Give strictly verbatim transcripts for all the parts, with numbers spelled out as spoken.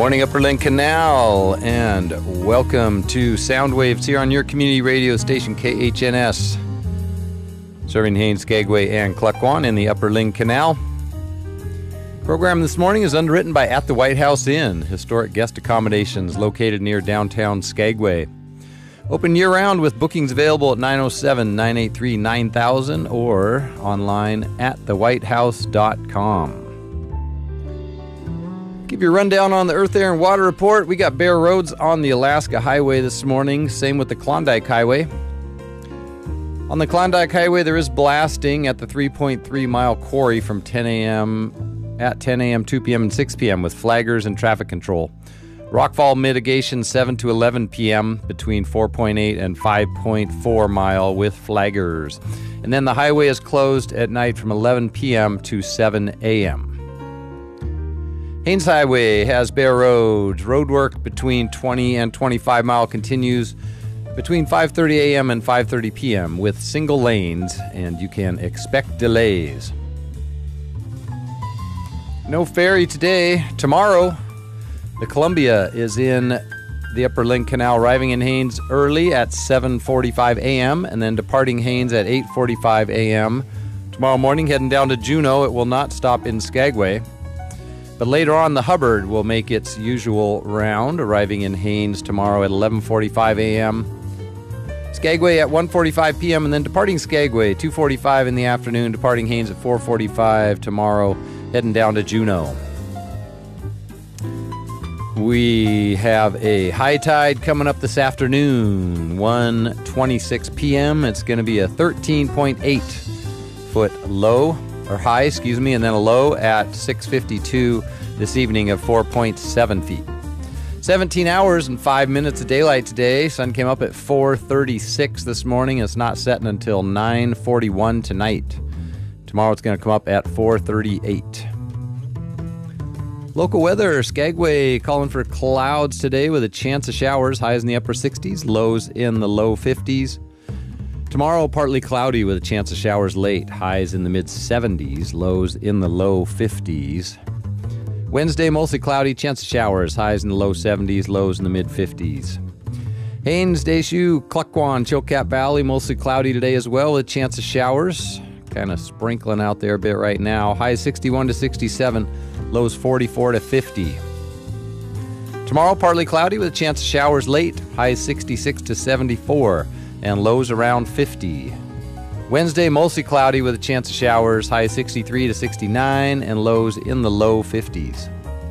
morning, Upper Lynn Canal, and welcome to Sound Waves here on your community radio station, K H N S, serving Haines, Skagway, and Klukwan in the Upper Lynn Canal. Program this morning is underwritten by At the White House Inn, historic guest accommodations located near downtown Skagway. Open year-round with bookings available at nine oh seven, nine eight three, nine thousand or online at the white house dot com. Give you a rundown on the Earth, Air, and Water Report. We got bare roads on the Alaska Highway this morning. Same with the Klondike Highway. On the Klondike Highway, there is blasting at the three point three mile quarry from ten a.m. at ten a.m., two p.m., and six p.m. with flaggers and traffic control. Rockfall mitigation seven to eleven p.m. between four point eight and five point four mile with flaggers. And then the highway is closed at night from eleven p.m. to seven a.m. Haines Highway has bare roads. Road work between twenty and twenty-five mile continues between five thirty a.m. and five thirty p.m. with single lanes, and you can expect delays. No ferry today. Tomorrow, the Columbia is in the Upper Lynn Canal, arriving in Haines early at seven forty-five a.m. and then departing Haines at eight forty-five a.m. Tomorrow morning, heading down to Juneau. It will not stop in Skagway. But later on, the Hubbard will make its usual round, arriving in Haines tomorrow at eleven forty-five a.m. Skagway at one forty-five p.m. and then departing Skagway, two forty-five in the afternoon, departing Haines at four forty-five tomorrow, heading down to Juneau. We have a high tide coming up this afternoon, one twenty-six p.m. It's going to be a thirteen point eight foot low. Or high, excuse me, and then a low at six fifty-two this evening of four point seven feet. seventeen hours and five minutes of daylight today. Sun came up at four thirty-six this morning. It's not setting until nine forty-one tonight. Tomorrow it's going to come up at four thirty-eight. Local weather, Skagway calling for clouds today with a chance of showers. Highs in the upper sixties, lows in the low fifties. Tomorrow, partly cloudy with a chance of showers late. Highs in the mid-seventies, lows in the low fifties. Wednesday, mostly cloudy, chance of showers. Highs in the low seventies, lows in the mid-fifties. Haines, Deschutes, Klukwan, Chilkat Valley, mostly cloudy today as well with a chance of showers. Kind of sprinkling out there a bit right now. Highs sixty-one to sixty-seven, lows forty-four to fifty. Tomorrow, partly cloudy with a chance of showers late. Highs sixty-six to seventy-four. And lows around fifty. Wednesday, mostly cloudy with a chance of showers, high sixty-three to sixty-nine, and lows in the low fifties.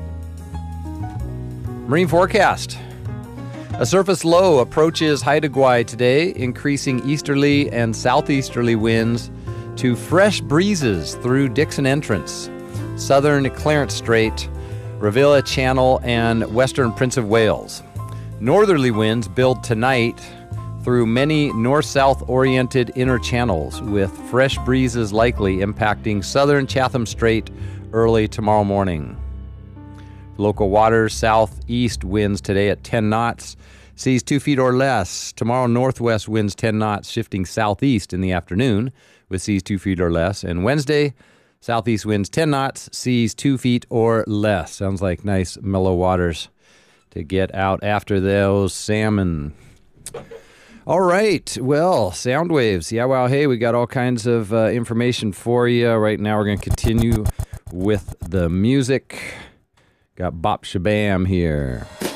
Marine forecast. A surface low approaches Haida Gwaii today, increasing easterly and southeasterly winds to fresh breezes through Dixon Entrance, southern Clarence Strait, Ravilla Channel, and western Prince of Wales. Northerly winds build tonight through many north-south oriented inner channels, with fresh breezes likely impacting southern Chatham Strait early tomorrow morning. Local waters, southeast winds today at ten knots, seas two feet or less. Tomorrow, northwest winds ten knots, shifting southeast in the afternoon with seas two feet or less. And Wednesday, southeast winds ten knots, seas two feet or less. Sounds like nice mellow waters to get out after those salmon. All right, well, sound waves. Yeah, wow, hey, we got all kinds of uh, information for you. Right now we're going to continue with the music. Got Bop Shabam here.